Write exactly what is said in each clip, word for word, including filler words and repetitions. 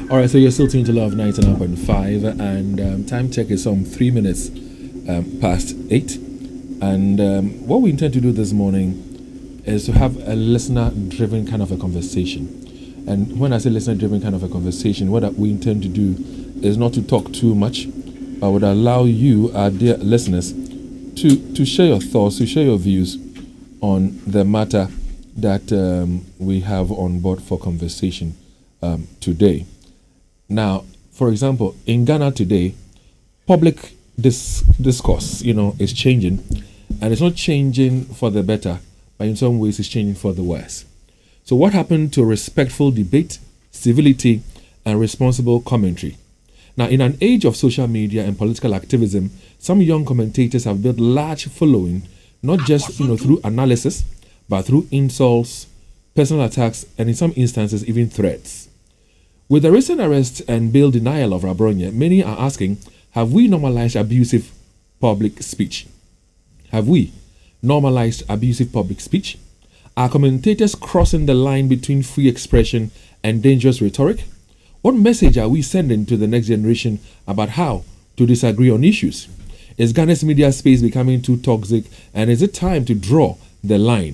All right, so you're still tuned to Love ninety-nine point five, and um, time check is some three minutes um, past eight. And um, what we intend to do this morning is to have a listener-driven kind of a conversation. And when I say listener-driven kind of a conversation, what we intend to do is not to talk too much, but would allow you, our dear listeners, to, to share your thoughts, to share your views on the matter that um, we have on board for conversation um, today. Now, for example, in Ghana today, public dis- discourse, you know, is changing, and it's not changing for the better, but in some ways it's changing for the worse. So what happened to respectful debate, civility, and responsible commentary? Now, in an age of social media and political activism, some young commentators have built large following, not just, you know, through analysis, but through insults, personal attacks, and in some instances, even threats. With the recent arrest and bail denial of Abronye, many are asking, have we normalized abusive public speech? Have we normalized abusive public speech? Are commentators crossing the line between free expression and dangerous rhetoric? What message are we sending to the next generation about how to disagree on issues? Is Ghana's media space becoming too toxic, and is it time to draw the line?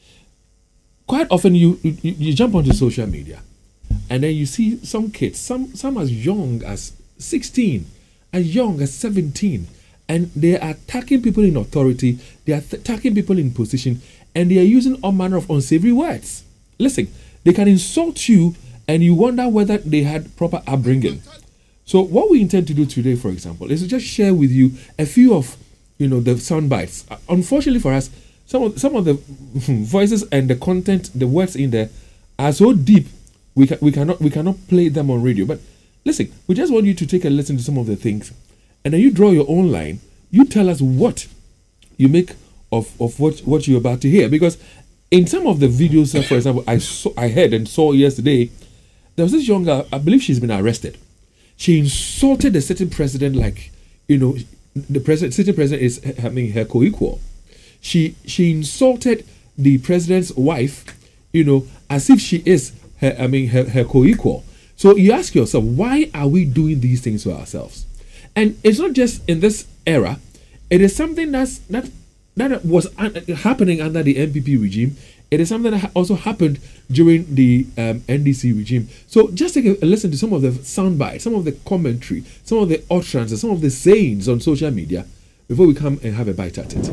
Quite often you, you, you jump onto social media, and then you see some kids, some some as young as sixteen, as young as seventeen, and they are attacking people in authority, they are th- attacking people in position, and they are using all manner of unsavory words. Listen, they can insult you, and you wonder whether they had proper upbringing. So what we intend to do today, for example, is to just share with you a few of, you know, the sound bites. Uh, unfortunately for us, some of some of the voices and the content, the words in there, are so deep. We can, we cannot we cannot play them on radio. But listen, we just want you to take a listen to some of the things, and then you draw your own line. You tell us what you make of, of what, what you're about to hear. Because in some of the videos, uh, for example, I saw I heard and saw yesterday, there was this young girl, I believe she's been arrested. She insulted the sitting president like, you know, the president, sitting president is, I mean, her co-equal. She she insulted the president's wife, you know, as if she is her, I mean, her, her co-equal. So you ask yourself, why are we doing these things to ourselves? And it's not just in this era. It is something that's that that was un- happening under the N P P regime. It is something that also happened during the um, N D C regime. So just take a, a listen to some of the sound bites, some of the commentary, some of the utterances, some of the sayings on social media before we come and have a bite at it.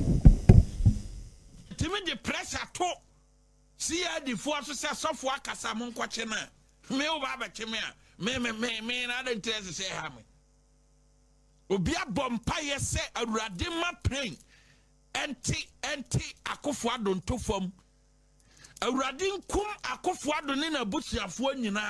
The pressure to see the force of work as a monk watching me over Chimia, me, me, me, me, and other interest to say, Hammy. Obia Bompire say a radima plane, anti, anti, Akufwa don't to form. A radin kum Akufwa don't in a butcher of one, you know.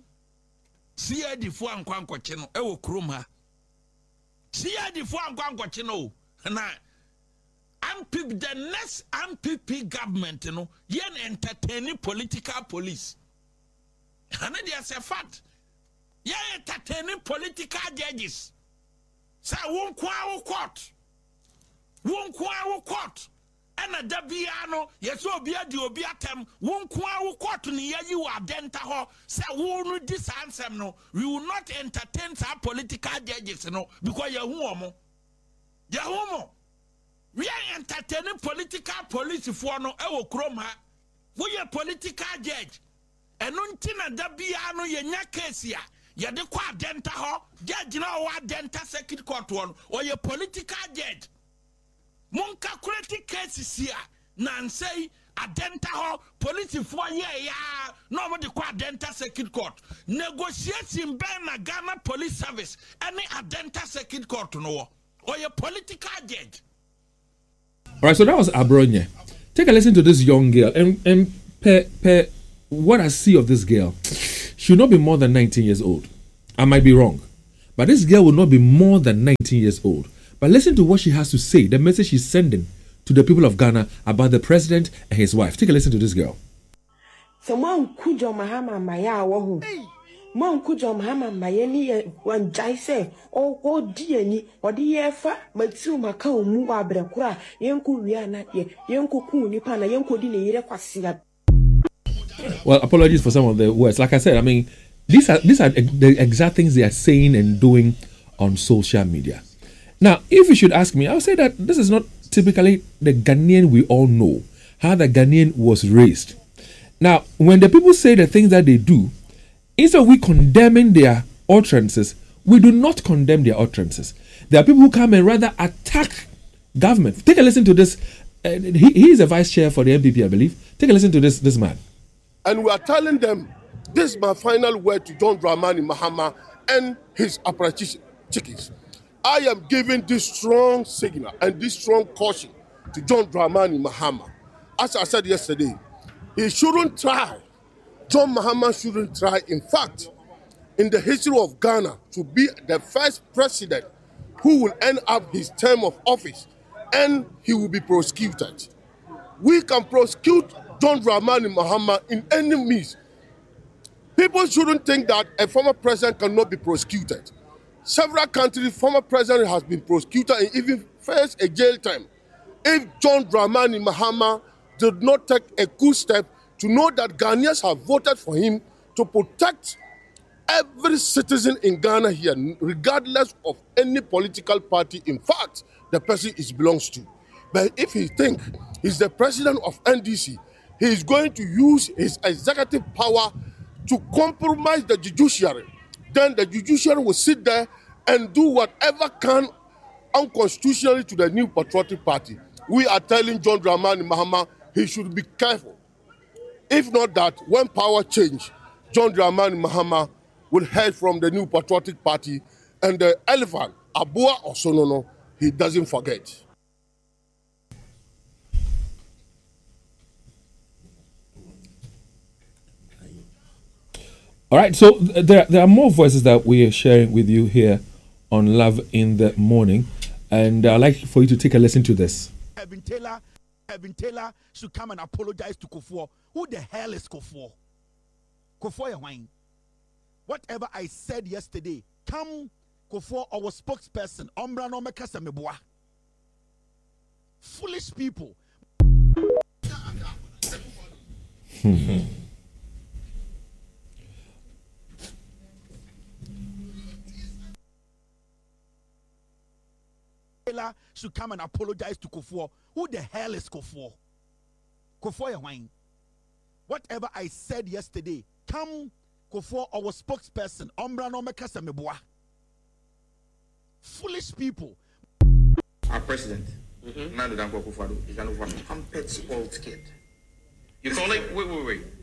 See the four and Quanquachino, oh, Kruma. See the four and Quanquachino, and I. M P P, the next M P P government, you know, yen entertaining political police. And then there's a fact. Yen entertaining political judges. Say, won't quarrel court. Won't quarrel court. And a Dabiano, yes, will be a diobiatem, won't quarrel court near you are dentaho. Say, won't this answer no. We will not entertain some political judges, you know, because you're homo. You're homo. We are entertaining political police for no ewo kroma. We are political judge. And untina dabiano ye nya case ya. Ya de kwa denta ho. Judge na wa denta circuit court one. Or ye political judge. Mon calculate cases here. Nan say a denta ho. Police for ye ya. No mo de kwa denta circuit court. Negotiating ben na Ghana police service. Any a denta circuit court no. Or ye political judge. All right, so that was Abronye. Take a listen to this young girl, and and per, per what I see of this girl, she will not be more than nineteen years old. I might be wrong, but this girl will not be more than nineteen years old. But listen to what she has to say, the message she's sending to the people of Ghana about the president and his wife. Take a listen to this girl. Someone kujo mahama maya wahu. Mon kujo mahama mayeni wan jaise o o dieni o diefa matsu maka omu wa brekura yenku wia na ye yenku ku nipa na yenku di ne yire kwasea. Well, apologies for some of the words. Like I said, I mean, These are these are the exact things they are saying and doing on social media. Now, if you should ask me, I'll say that this is not typically the Ghanaian we all know, how the Ghanaian was raised. Now, when the people say the things that they do, instead of we condemning their utterances, we do not condemn their utterances. There are people who come and rather attack government. Take a listen to this. Uh, he, he is a vice chair for the M P P, I believe. Take a listen to this, this man. And we are telling them, this is my final word to John Dramani Mahama and his apparatchik chickens. I am giving this strong signal and this strong caution to John Dramani Mahama. As I said yesterday, he shouldn't try. John Mahama shouldn't try. In fact, in the history of Ghana, to be the first president who will end up his term of office and he will be prosecuted. We can prosecute John Dramani Mahama in any means. People shouldn't think that a former president cannot be prosecuted. Several countries, former president has been prosecuted and even faced a jail time. If John Dramani Mahama did not take a good step to know that Ghanaians have voted for him to protect every citizen in Ghana here, regardless of any political party, in fact, the person it belongs to. But if he thinks he's the president of N D C, he is going to use his executive power to compromise the judiciary. Then the judiciary will sit there and do whatever can unconstitutionally to the New Patriotic Party. We are telling John Dramani Mahama he should be careful. If not that, when power change, John Dramani Mahama will head from the New Patriotic Party, and the elephant, Abua or Sonono, he doesn't forget. All right, so th- there, there are more voices that we are sharing with you here on Love in the Morning, and I'd like for you to take a listen to this. Kevin Taylor, Kevin Taylor should come and apologize to Kufuor. Who the hell is Kufuor? Kufuor Yahweh. Whatever I said yesterday, come Kufuor, our spokesperson, Ombra no mekasa meboa. Foolish people. Hmm. Taylor should come and apologize to Kufuor. Who the hell is Kufuor? Kufuor Yahweh. Whatever I said yesterday, come Kufuor, our spokesperson, Ombra no mekasa meboa. Foolish people. Our president, Nando Dankwa Akufo-Addo, is an over trumpet old kid. You call it? Wait, wait, wait.